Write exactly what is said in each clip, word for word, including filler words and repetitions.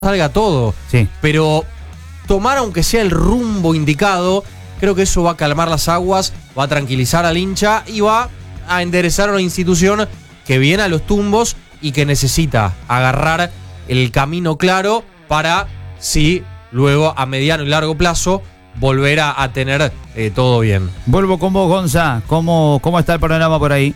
salga todo, sí. pero tomar aunque sea el rumbo indicado, creo que eso va a calmar las aguas, va a tranquilizar al hincha y va a enderezar una institución que viene a los tumbos y que necesita agarrar el camino claro para, sí, luego a mediano y largo plazo volver a, a tener eh, todo bien. Vuelvo con vos, Gonza. ¿Cómo, cómo está el panorama por ahí?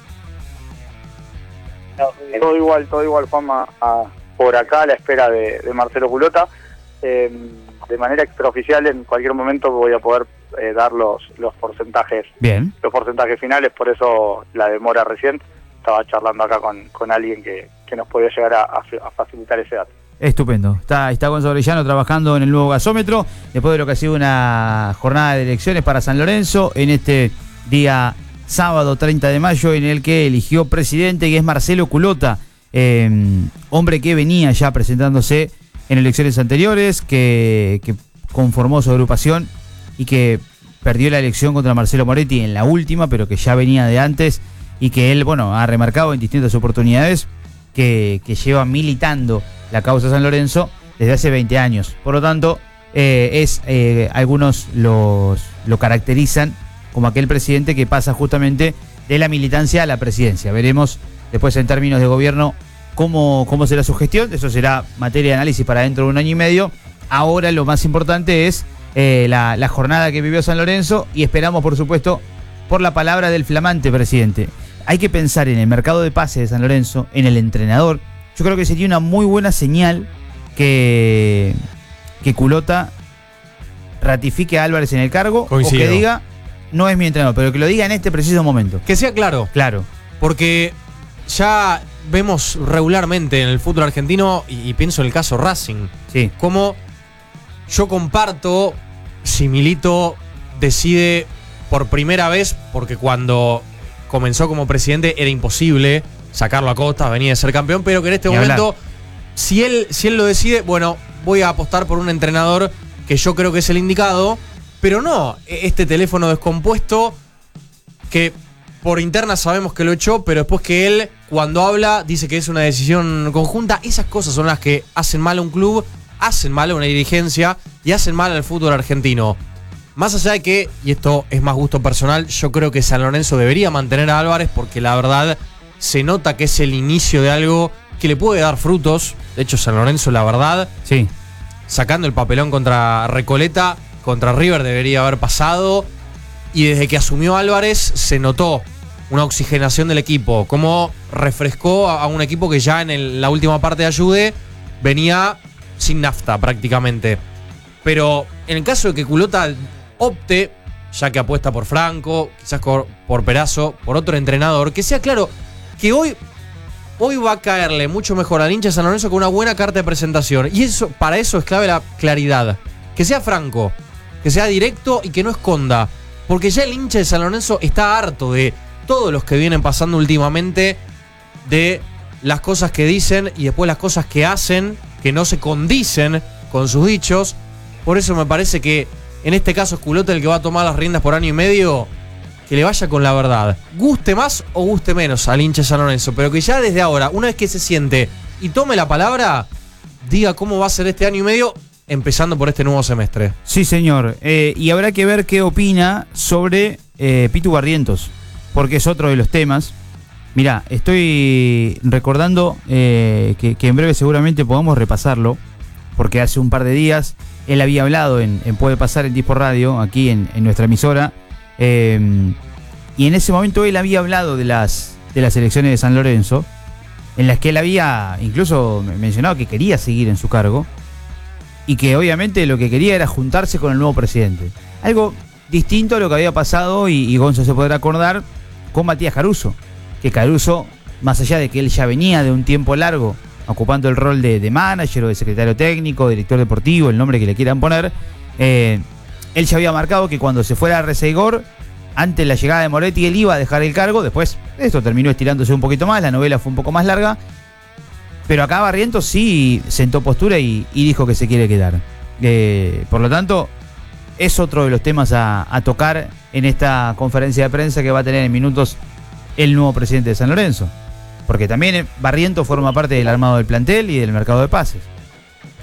Todo igual, todo igual, Juanma, a, por acá a la espera de, de Marcelo Culota. Eh, de manera extraoficial, en cualquier momento voy a poder eh, dar los, los porcentajes Bien. los porcentajes finales, por eso la demora recién. Estaba charlando acá con, con alguien que, que nos podía llegar a, a facilitar ese dato. Estupendo. Está, está Gonzalo Orellano trabajando en el nuevo gasómetro, después de lo que ha sido una jornada de elecciones para San Lorenzo, en este día sábado treinta de mayo, en el que eligió presidente, que es Marcelo Culota, eh, hombre que venía ya presentándose en elecciones anteriores, que, que conformó su agrupación y que perdió la elección contra Marcelo Moretti en la última, pero que ya venía de antes y que él, bueno, ha remarcado en distintas oportunidades que, que lleva militando la causa San Lorenzo desde hace veinte años. Por lo tanto, eh, es eh, algunos los, lo caracterizan como aquel presidente que pasa justamente de la militancia a la presidencia. Veremos después en términos de gobierno cómo, cómo será su gestión. Eso será materia de análisis para dentro de un año y medio. Ahora lo más importante es eh, la, la jornada que vivió San Lorenzo y esperamos, por supuesto, por la palabra del flamante presidente. Hay que pensar en el mercado de pases de San Lorenzo, en el entrenador. Yo creo que sería una muy buena señal que, que Culota ratifique a Álvarez en el cargo. Coincido. O que diga, no es mi entrenador, pero que lo diga en este preciso momento. Que sea claro. Claro. Porque ya vemos regularmente en el fútbol argentino, y, y pienso en el caso Racing, Sí. como yo comparto si Milito decide por primera vez, porque cuando comenzó como presidente era imposible sacarlo a Costa, venía de ser campeón, pero que en este Ni momento, hablar. si él, si él lo decide, bueno, voy a apostar por un entrenador que yo creo que es el indicado, pero no este teléfono descompuesto que por interna sabemos que lo echó, pero después que él, cuando habla, dice que es una decisión conjunta. Esas cosas son las que hacen mal a un club, hacen mal a una dirigencia y hacen mal al fútbol argentino. Más allá de que, y esto es más gusto personal, yo creo que San Lorenzo debería mantener a Álvarez porque la verdad se nota que es el inicio de algo que le puede dar frutos. De hecho, San Lorenzo, la verdad, Sí. sacando el papelón contra Recoleta, contra River debería haber pasado. Y desde que asumió Álvarez se notó una oxigenación del equipo, como refrescó a, a un equipo que ya en el, la última parte de Ayude venía sin nafta prácticamente. Pero en el caso de que Culota opte, ya que apuesta por Franco, quizás por, por Perazo, por otro entrenador, que sea claro que hoy, hoy va a caerle mucho mejor al hincha de San Lorenzo con una buena carta de presentación. Y eso, para eso es clave la claridad. Que sea franco, que sea directo y que no esconda. Porque ya el hincha de San Lorenzo está harto de todos los que vienen pasando últimamente, de las cosas que dicen y después las cosas que hacen, que no se condicen con sus dichos. Por eso me parece que en este caso es Culota el que va a tomar las riendas por año y medio, que le vaya con la verdad. Guste más o guste menos al hincha de San Lorenzo, pero que ya desde ahora, una vez que se siente y tome la palabra, diga cómo va a ser este año y medio, empezando por este nuevo semestre. Sí, señor. Eh, y habrá que ver qué opina sobre eh, Pitu Barrientos, porque es otro de los temas. Mirá, estoy recordando eh, que, que en breve seguramente podamos repasarlo, porque hace un par de días él había hablado en, en Puede Pasar en Dispo Radio, aquí en, en nuestra emisora, eh, y en ese momento él había hablado de las, de las elecciones de San Lorenzo, en las que él había incluso mencionado que quería seguir en su cargo, y que obviamente lo que quería era juntarse con el nuevo presidente. Algo distinto a lo que había pasado, y, y Gonzo se podrá acordar, con Matías Caruso. Que Caruso, más allá de que él ya venía de un tiempo largo ocupando el rol de, de manager o de secretario técnico, director deportivo, el nombre que le quieran poner, eh, él ya había marcado que cuando se fuera a Resegor, antes de la llegada de Moretti, él iba a dejar el cargo. Después esto terminó estirándose un poquito más, la novela fue un poco más larga, pero acá Barrientos sí sentó postura y, y dijo que se quiere quedar. Eh, por lo tanto, es otro de los temas a, a tocar en esta conferencia de prensa que va a tener en minutos el nuevo presidente de San Lorenzo. Porque también Barrientos forma parte del armado del plantel y del mercado de pases.